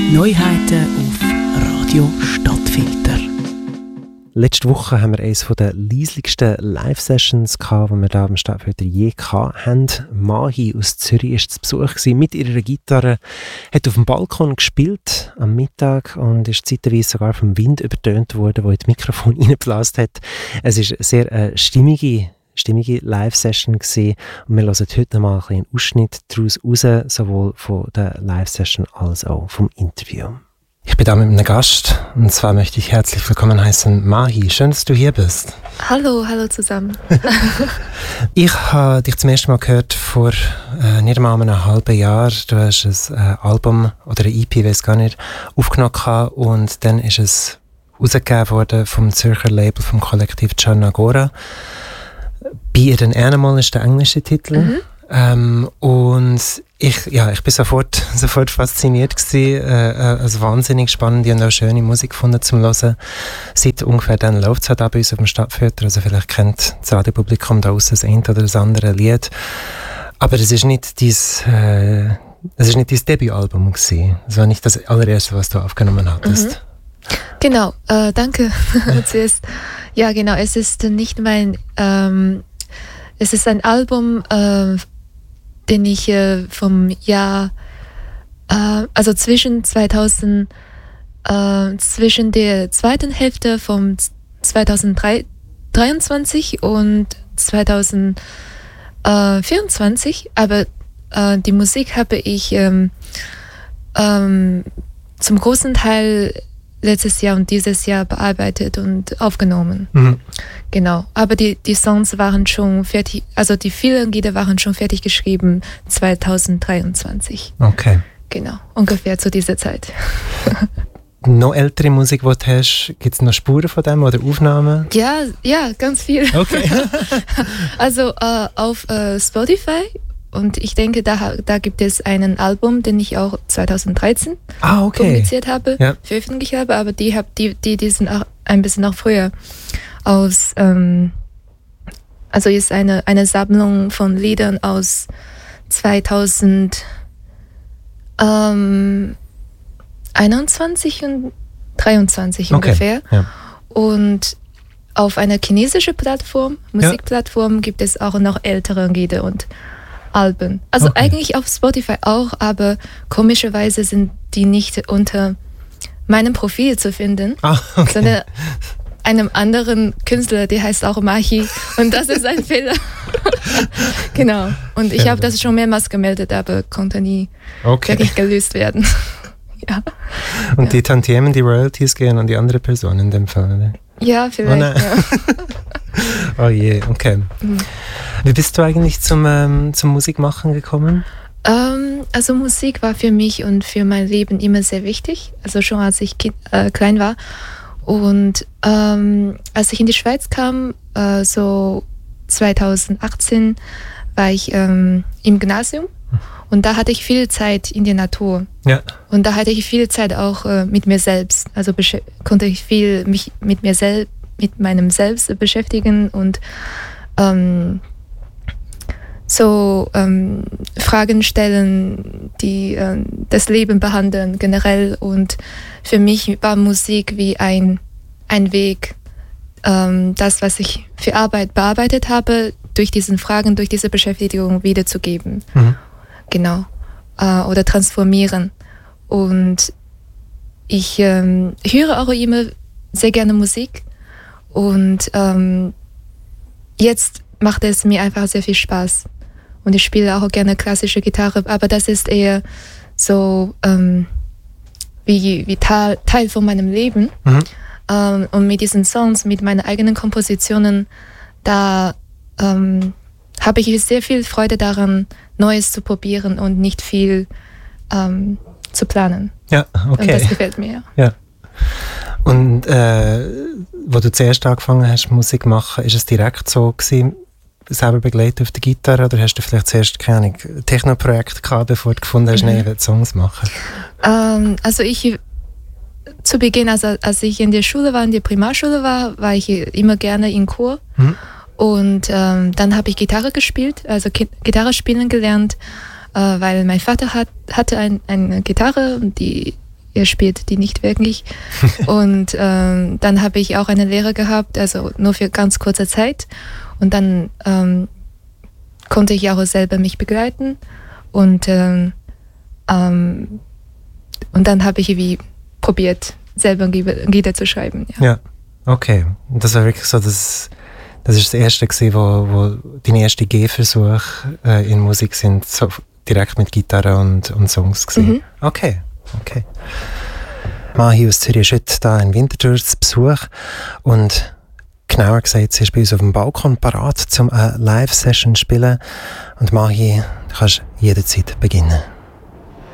Neuheiten auf Radio Stadtfilter. Letzte Woche haben wir eines der leislichsten Live-Sessions gehabt, die wir hier am Stadtfilter je hatten. Mahi aus Zürich war zu Besuch mit ihrer Gitarre, hat auf dem Balkon gespielt am Mittag und ist zeitweise sogar vom Wind übertönt worden, der in das Mikrofon reingeblasen hat. Es war eine sehr stimmige Live-Session gewesen. Und wir hören heute mal einen Ausschnitt daraus raus, sowohl von der Live-Session als auch vom Interview. Ich bin da mit einem Gast und zwar möchte ich herzlich willkommen heißen Mahi. Schön, dass du hier bist. Hallo zusammen. Ich habe dich zum ersten Mal gehört vor nicht einmal einem halben Jahr. Du hast ein Album oder ein EP, weiß gar nicht, aufgenommen und dann ist es rausgegeben worden vom Zürcher Label vom Kollektiv Czarnagora. Be It an Animal ist der englische Titel. Und ich bin sofort fasziniert gewesen. Also wahnsinnig spannende und auch schöne Musik gefunden zum Hören. Seit ungefähr dann läuft es halt auch bei uns auf dem Stadtfilter. Also vielleicht kennt das Radiopublikum da aussen das eine oder das andere Lied. Aber es ist nicht dein Debütalbum gewesen. Es war nicht das allererste, was du aufgenommen hattest. Genau, danke zuerst. Ja, genau, es ist nicht mein, es ist ein Album, den ich vom Jahr, also zwischen der zweiten Hälfte von 2023 und 2024, aber die Musik habe ich zum großen Teil letztes Jahr und dieses Jahr bearbeitet und aufgenommen. Genau. Aber die Songs waren schon fertig, also die vielen Lieder waren schon fertig geschrieben 2023. Okay. Genau, ungefähr zu dieser Zeit. Noch ältere Musik, die du hast, gibt es noch Spuren von dem oder Aufnahmen? Ja, ganz viel. Okay. Also auf Spotify. Und ich denke, da gibt es einen Album, den ich auch 2013 publiziert habe, veröffentlicht habe, aber die sind auch ein bisschen noch früher aus, also ist eine Sammlung von Liedern aus 2021 und 2023 ungefähr. Ja. Und auf einer chinesischen Plattform, Musikplattform, gibt es auch noch ältere Lieder und Alben. Also eigentlich auf Spotify auch, aber komischerweise sind die nicht unter meinem Profil zu finden, sondern einem anderen Künstler, der heißt auch Mahi, und das ist ein Fehler. Genau. Und ich habe das schon mehrmals gemeldet, aber konnte nie wirklich gelöst werden. Ja. Und die Tantiemen, die Royalties gehen an die andere Person in dem Fall, oder? Ja, vielleicht. Oh je, okay. Wie bist du eigentlich zum Musikmachen gekommen? Also Musik war für mich und für mein Leben immer sehr wichtig, also schon als ich klein war. Und als ich in die Schweiz kam, so 2018, war ich im Gymnasium und da hatte ich viel Zeit in der Natur. Ja. Und da hatte ich viel Zeit auch mit mir selbst, also konnte ich viel mich mit meinem Selbst beschäftigen und Fragen stellen, die das Leben behandeln generell. Und für mich war Musik wie ein Weg, das, was ich für Arbeit bearbeitet habe, durch diese Fragen, durch diese Beschäftigung wiederzugeben. Genau. Oder transformieren. Und ich höre auch immer sehr gerne Musik. Und jetzt macht es mir einfach sehr viel Spaß. Und ich spiele auch gerne klassische Gitarre, aber das ist eher so wie Teil von meinem Leben. Und mit diesen Songs, mit meinen eigenen Kompositionen, da habe ich sehr viel Freude daran, Neues zu probieren und nicht viel zu planen. Ja, okay. Und das gefällt mir. Ja. Und wo du zuerst angefangen hast, Musik zu machen, ist es direkt so gewesen, selber begleitet auf der Gitarre, oder hast du vielleicht zuerst keine Techno-Projekte gehabt, bevor du gefunden hast, ich will Songs machen? Also ich zu Beginn, als ich in der Schule war, in der Primarschule war ich immer gerne im Chor. Und dann habe ich Gitarre gespielt, also Gitarre spielen gelernt, weil mein Vater hatte eine Gitarre, die er spielt die nicht wirklich. Und dann habe ich auch eine Lehre gehabt, also nur für ganz kurze Zeit. Und dann konnte ich auch selber mich begleiten. Und dann habe ich irgendwie probiert, selber Lieder zu schreiben. Ja, okay. Und das war wirklich so, das ist das erste gewesen, wo deine ersten Gehversuche in Musik sind, so direkt mit Gitarre und Songs gewesen. Okay. Mahi aus Zürich ist heute da in Winterthur zu Besuch und genauer gesagt, sie ist bei uns auf dem Balkon parat, um eine Live-Session zu spielen. Und Mahi, du kannst jederzeit beginnen.